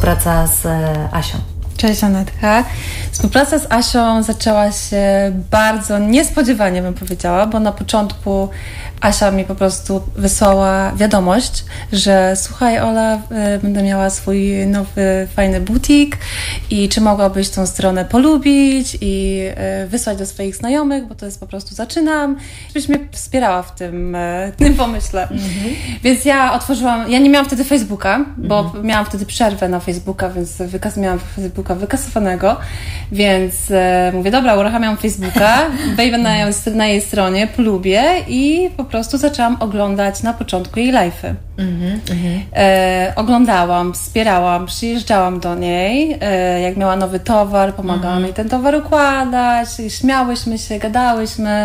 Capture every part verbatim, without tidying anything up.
współpraca z Asią? Cześć Anetka. Współpraca z Asią zaczęła się bardzo niespodziewanie, bym powiedziała, bo na początku Asia mi po prostu wysłała wiadomość, że słuchaj Ola, będę miała swój nowy, fajny butik i czy mogłabyś tą stronę polubić i wysłać do swoich znajomych, bo to jest po prostu zaczynam, żebyś mnie wspierała w tym, tym pomyśle. Mm-hmm. Więc ja otworzyłam, ja nie miałam wtedy Facebooka, bo mm-hmm. miałam wtedy przerwę na Facebooka, więc wykaz, miałam Facebooka wykasowanego, więc mówię, dobra, uruchamiam Facebooka, wejdę na, na jej stronie, polubię i po prostu zaczęłam oglądać na początku jej live'y. Mm-hmm, mm-hmm. E, oglądałam, wspierałam, przyjeżdżałam do niej, e, jak miała nowy towar, pomagałam mm-hmm. jej ten towar układać, śmiałyśmy się, gadałyśmy.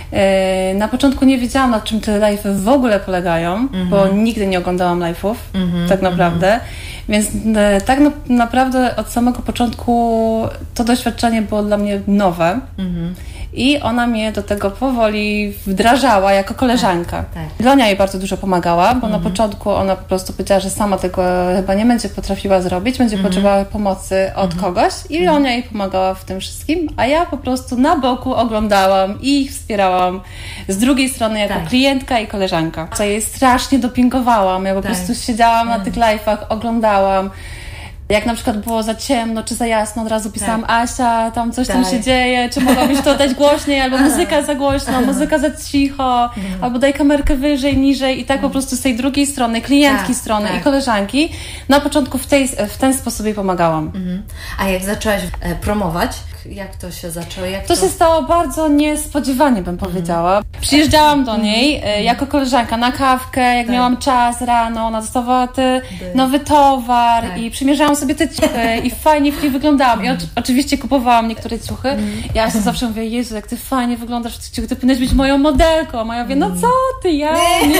E, na początku nie wiedziałam, na czym te live'y w ogóle polegają, mm-hmm. bo nigdy nie oglądałam live'ów, mm-hmm, tak naprawdę. Mm-hmm. Więc e, tak na, naprawdę od samego początku to doświadczenie było dla mnie nowe. Mm-hmm. I ona mnie do tego powoli wdrażała jako koleżanka. Tak, tak. Lonia jej bardzo dużo pomagała, bo mm-hmm. na początku ona po prostu powiedziała, że sama tego chyba nie będzie potrafiła zrobić, będzie mm-hmm. potrzebowała pomocy od mm-hmm. kogoś i Lonia jej pomagała w tym wszystkim, a ja po prostu na boku oglądałam i ich wspierałam z drugiej strony jako tak. klientka i koleżanka. Co jej strasznie dopingowałam, ja po tak. prostu siedziałam tak. na tych live'ach, oglądałam. Jak na przykład było za ciemno, czy za jasno, od razu pisałam tak. Asia, tam coś tak. tam się dzieje, czy mogłabyś to dać głośniej, albo muzyka za głośno, muzyka za cicho, mhm. albo daj kamerkę wyżej, niżej i tak po prostu z tej drugiej strony, klientki tak, strony tak. i koleżanki, na początku w, tej, w ten sposób jej pomagałam. Mhm. A jak zaczęłaś e, promować, jak to się zaczęło? Jak to, to się stało bardzo niespodziewanie, bym powiedziała. Mhm. Przyjeżdżałam do niej mhm. e, jako koleżanka na kawkę, jak tak. miałam czas rano, ona dostawała te nowy towar tak. i przymierzałam sobie te ciuchy i fajnie w nich wyglądałam. I o, oczywiście kupowałam niektóre ciuchy. Mm. Ja się zawsze mówię, Jezu, jak ty fajnie wyglądasz w tych ciuchach, ty powinnaś być moją modelką. A ja mówię, no co ty, ja nie.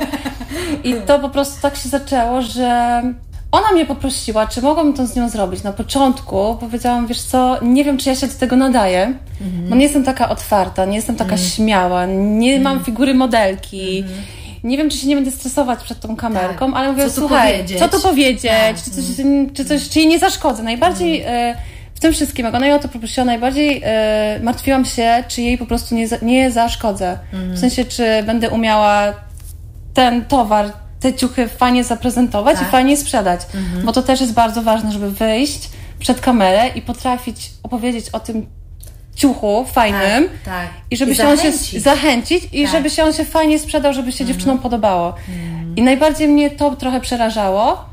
I to po prostu tak się zaczęło, że ona mnie poprosiła, czy mogłabym to z nią zrobić. Na początku powiedziałam, wiesz co, nie wiem, czy ja się do tego nadaję, mm. bo nie jestem taka otwarta, nie jestem taka mm. śmiała, nie mm. mam figury modelki. Mm. Nie wiem, czy się nie będę stresować przed tą kamerką, tak. ale mówię, co słuchaj, powiedzieć? co tu powiedzieć, tak. czy, coś, czy, coś, czy jej nie zaszkodzę. Najbardziej mm. e, w tym wszystkim, jak ona ją o to poprosiła, najbardziej e, martwiłam się, czy jej po prostu nie, nie zaszkodzę. Mm. W sensie, czy będę umiała ten towar, te ciuchy fajnie zaprezentować tak. i fajnie sprzedać. Mm-hmm. Bo to też jest bardzo ważne, żeby wyjść przed kamerę i potrafić opowiedzieć o tym ciuchu fajnym tak, tak. i żeby I się zachęcić. on się zachęcić i tak. żeby się on się fajnie sprzedał, żeby się mm. dziewczynom podobało. Mm. I najbardziej mnie to trochę przerażało,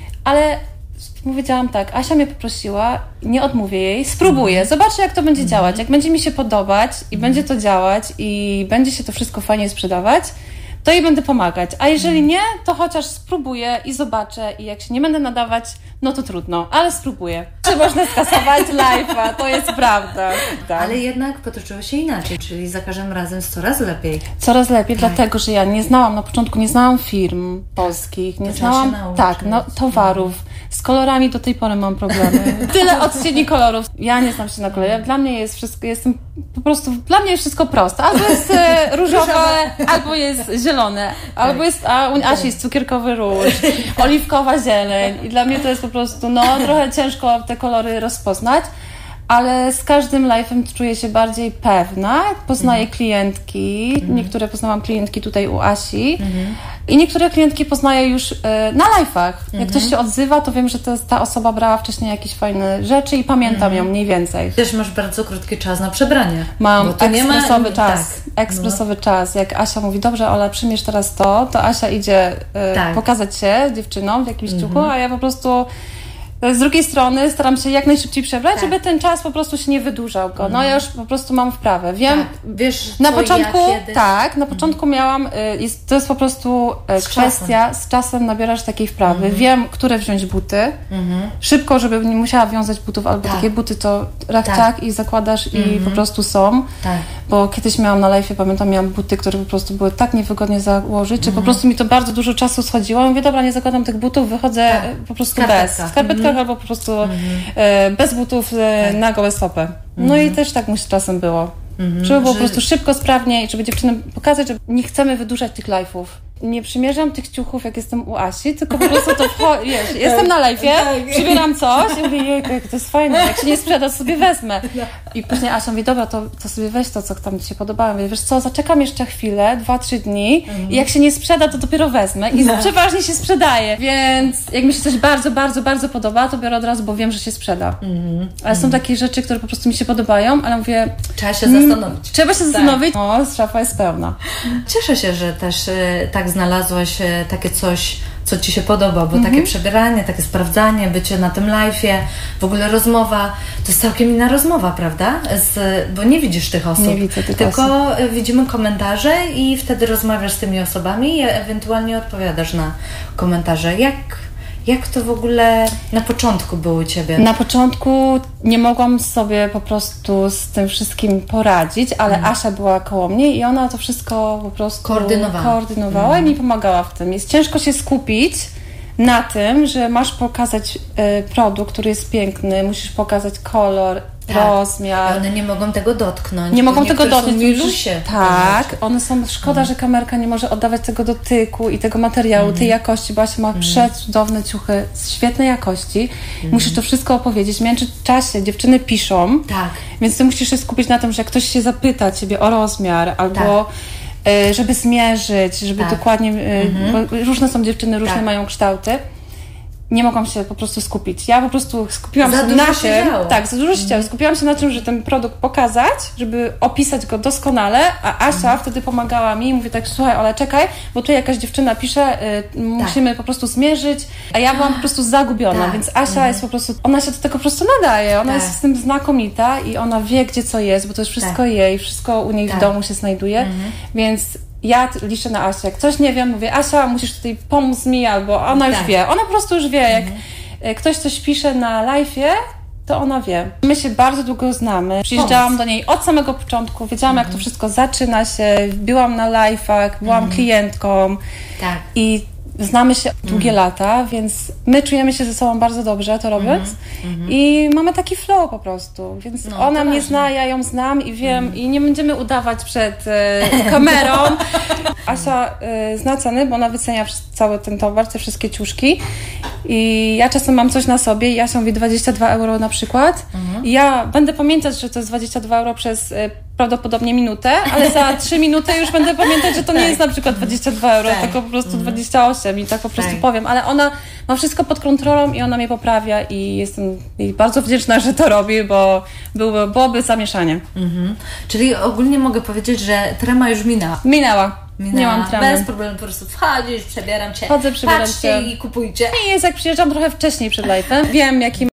ale powiedziałam tak, Asia mnie poprosiła, nie odmówię jej, spróbuję, mm. zobaczę jak to będzie mm. działać, jak będzie mi się podobać i mm. będzie to działać i będzie się to wszystko fajnie sprzedawać, to jej będę pomagać. A jeżeli nie, to chociaż spróbuję i zobaczę i jak się nie będę nadawać, no to trudno, ale spróbuję. Czy można skasować live'a, to jest prawda. Tak. Ale jednak potoczyło się inaczej, czyli za każdym razem jest coraz lepiej. Coraz lepiej, tak. dlatego, że ja nie znałam, na początku nie znałam firm polskich, nie to znałam tak, no, towarów. Z kolorami do tej pory mam problemy. Tyle odcieni kolorów. Ja nie znam się na kolorach. Dla mnie jest wszystko, jestem po prostu, dla mnie jest wszystko proste. Albo jest e, różowe, albo jest zielone, albo jest, a u Asi jest cukierkowy róż, oliwkowa zieleń i dla mnie to jest po prostu, no trochę ciężko te kolory rozpoznać, ale z każdym live'em czuję się bardziej pewna, poznaję mhm. klientki, mhm. niektóre poznałam klientki tutaj u Asi mhm. i niektóre klientki poznaję już y, na live'ach. Mhm. Jak ktoś się odzywa, to wiem, że to jest, ta osoba brała wcześniej jakieś fajne rzeczy i pamiętam mhm. ją mniej więcej. Też masz bardzo krótki czas na przebranie. Mam ekspresowy ma... czas. Tak. Ekspresowy no. czas. Jak Asia mówi, dobrze Ola, przymierz teraz to, to Asia idzie y, tak. pokazać się dziewczynom w jakimś mhm. ciuchu, a ja po prostu z drugiej strony staram się jak najszybciej przebrać, tak. żeby ten czas po prostu się nie wydłużał go. No ja już po prostu mam wprawę. Wiem, tak. Wiesz, na co, początku, ja, kiedy... tak, na początku mhm. miałam, jest, to jest po prostu z kwestia, czasem. z czasem nabierasz takiej wprawy. Mhm. Wiem, które wziąć buty. Mhm. Szybko, żeby nie musiała wiązać butów, albo tak. takie buty to rachciak tak. i zakładasz mhm. i po prostu są. Tak. Bo kiedyś miałam na live'ie, pamiętam, miałam buty, które po prostu były tak niewygodnie założyć, że mhm. po prostu mi to bardzo dużo czasu schodziło. Mówię, dobra, nie zakładam tych butów, wychodzę tak. po prostu bez. W skarpetkach mhm. albo po prostu mm-hmm. e, bez butów e, tak. na gołe stopy. Mm-hmm. No i też tak mu się czasem było. Mm-hmm. Żeby było że... po prostu szybko, sprawnie i żeby dziewczynom pokazać, że nie chcemy wydłużać tych live'ów. Nie przymierzam tych ciuchów, jak jestem u Asi, tylko po prostu to wcho- wiesz, jestem na live'ie, przybieram coś i mówię, jejku, jak to jest fajne, jak się nie sprzeda, to sobie wezmę. I później Asia mówi, dobra, to, to sobie weź to, co tam ci się podobało. Mówię, wiesz co, zaczekam jeszcze chwilę, dwa, trzy dni mhm. i jak się nie sprzeda, to dopiero wezmę. I no. przeważnie się sprzedaje. Więc jak mi się coś bardzo, bardzo, bardzo podoba, to biorę od razu, bo wiem, że się sprzeda. Mhm. Ale są takie rzeczy, które po prostu mi się podobają, ale mówię... Trzeba się zastanowić. Trzeba się zastanowić. Tak. O, szafa jest pełna. Cieszę się, że też y, tak znalazłaś y, takie coś, co ci się podoba, bo mm-hmm. takie przebieranie, takie sprawdzanie, bycie na tym live'ie, w ogóle rozmowa, to jest całkiem inna rozmowa, prawda? Z, bo nie widzisz tych osób. Nie widzę tych tylko osób. Widzimy komentarze i wtedy rozmawiasz z tymi osobami i ewentualnie odpowiadasz na komentarze. Jak... Jak to w ogóle na początku było u Ciebie? Na początku nie mogłam sobie po prostu z tym wszystkim poradzić, ale mm. Asia była koło mnie i ona to wszystko po prostu koordynowała, koordynowała mm. i mi pomagała w tym. Jest ciężko się skupić na tym, że masz pokazać y, produkt, który jest piękny, musisz pokazać kolor, tak. rozmiar. I one nie mogą tego dotknąć. Nie mogą tego dotknąć. Się tak, one są, szkoda, mm. że kamerka nie może oddawać tego dotyku i tego materiału, mm. tej jakości, bo Asia ma mm. przecudowne ciuchy z świetnej jakości. Mm. Musisz to wszystko opowiedzieć. W międzyczasie dziewczyny piszą, tak. więc ty musisz się skupić na tym, że jak ktoś się zapyta Ciebie o rozmiar albo tak. żeby zmierzyć, żeby tak. dokładnie, mm-hmm. bo różne są dziewczyny, różne tak. mają kształty. Nie mogłam się po prostu skupić. Ja po prostu skupiłam za się na się tym. działo. Tak, za dużo się działo. Skupiłam się na tym, żeby ten produkt pokazać, żeby opisać go doskonale, a Asia mm. wtedy pomagała mi i mówi tak, słuchaj, ale czekaj, bo tu jakaś dziewczyna pisze, y, musimy tak. po prostu zmierzyć, a ja byłam po prostu zagubiona, tak. więc Asia mm. jest po prostu, ona się do tego po prostu nadaje, ona tak. jest z tym znakomita i ona wie, gdzie co jest, bo to jest wszystko tak. jej, wszystko u niej tak. w domu się znajduje, mm. więc ja liczę na Asię. Jak coś nie wiem, mówię, Asia, musisz tutaj pomóc mi, albo ona tak. już wie. Ona po prostu już wie. Jak mhm. ktoś coś pisze na live'ie, to ona wie. My się bardzo długo znamy. Przyjeżdżałam Pomóc. do niej od samego początku. Wiedziałam, mhm. jak to wszystko zaczyna się. Byłam na live'ach, byłam mhm. klientką. Tak. I znamy się długie mm. lata, więc my czujemy się ze sobą bardzo dobrze to robiąc mm-hmm. i mamy taki flow po prostu, więc no, ona mnie ważne. zna, ja ją znam i wiem mm. i nie będziemy udawać przed e, kamerą. Asia e, zna ceny, bo ona wycenia cały ten towar, te wszystkie ciuszki i ja czasem mam coś na sobie i Asia mówi dwadzieścia dwa euro na przykład mm-hmm. i ja będę pamiętać, że to jest dwadzieścia dwa euro przez e, prawdopodobnie minutę, ale za trzy minuty już będę pamiętać, że to nie jest na przykład dwadzieścia dwa euro, tak. tylko po prostu mm. dwadzieścia osiem i tak po prostu tak. powiem, ale ona ma wszystko pod kontrolą i ona mnie poprawia i jestem jej bardzo wdzięczna, że to robi, bo byłoby, byłoby zamieszanie. Mhm. Czyli ogólnie mogę powiedzieć, że trema już minęła. Minęła. Minęła. Nie mam tremy. Bez problemu, po prostu wchodzisz, przebieram Cię, Chodzę, przebieram patrzcie cię. I kupujcie. I jest jak przyjeżdżam trochę wcześniej przed live'em, wiem jaki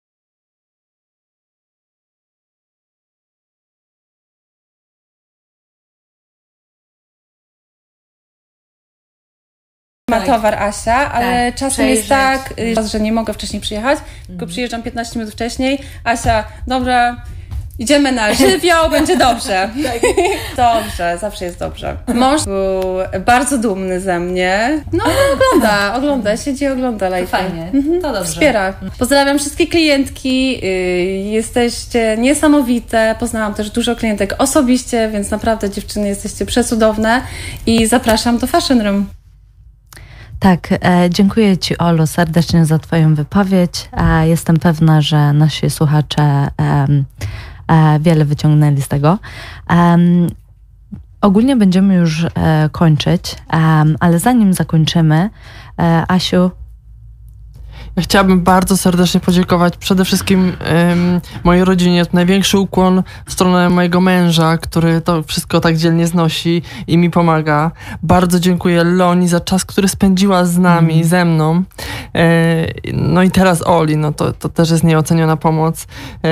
ma towar Asia, ale tak, czasem przejrzeć. jest tak, że nie mogę wcześniej przyjechać, mm. tylko przyjeżdżam piętnaście minut wcześniej. Asia, dobra, idziemy na żywioł, będzie dobrze. Tak. Dobrze, zawsze jest dobrze. Mąż był bardzo dumny ze mnie. No, ogląda, ogląda, siedzi i ogląda live. Fajnie, mhm. to dobrze. Wspiera. Pozdrawiam wszystkie klientki, jesteście niesamowite. Poznałam też dużo klientek osobiście, więc naprawdę dziewczyny jesteście przecudowne i zapraszam do Fashion Room. Tak, e, dziękuję Ci, Olu, serdecznie za Twoją wypowiedź. E, jestem pewna, że nasi słuchacze e, e, wiele wyciągnęli z tego. E, ogólnie będziemy już e, kończyć, e, ale zanim zakończymy, e, Asiu, ja chciałabym bardzo serdecznie podziękować przede wszystkim um, mojej rodzinie. Największy ukłon w stronę mojego męża, który to wszystko tak dzielnie znosi i mi pomaga. Bardzo dziękuję Loni za czas, który spędziła z nami, mm. ze mną. E, no i teraz Oli, no to, to też jest nieoceniona pomoc. E,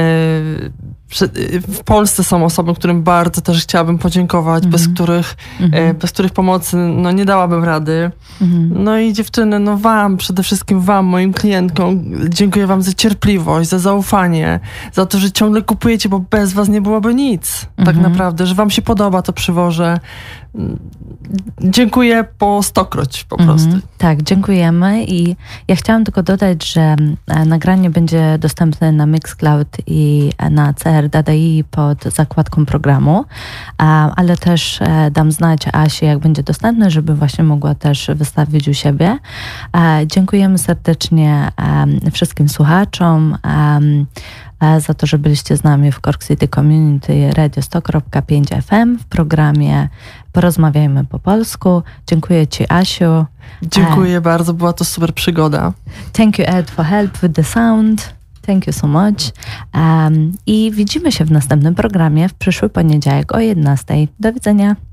w Polsce są osoby, którym bardzo też chciałabym podziękować, mm-hmm. bez których mm-hmm. e, bez których pomocy no, nie dałabym rady. Mm-hmm. No i dziewczyny, no wam, przede wszystkim wam, moim klientkom, dziękuję wam za cierpliwość, za zaufanie, za to, że ciągle kupujecie, bo bez was nie byłoby nic. Mm-hmm. Tak naprawdę, że wam się podoba to przywożę. dziękuję po stokroć po prostu. Mhm, tak, dziękujemy i ja chciałam tylko dodać, że nagranie będzie dostępne na Mixcloud i na C R D D I pod zakładką programu, ale też dam znać Asi, jak będzie dostępne, żeby właśnie mogła też wystawić u siebie. Dziękujemy serdecznie wszystkim słuchaczom za to, że byliście z nami w Cork City Community Radio sto przecinek pięć F M w programie Porozmawiajmy po polsku. Dziękuję Ci, Asiu. Dziękuję uh, bardzo, była to super przygoda. Thank you, Ed, for help with the sound. Thank you so much. Um, I widzimy się w następnym programie w przyszły poniedziałek o jedenastej. Do widzenia.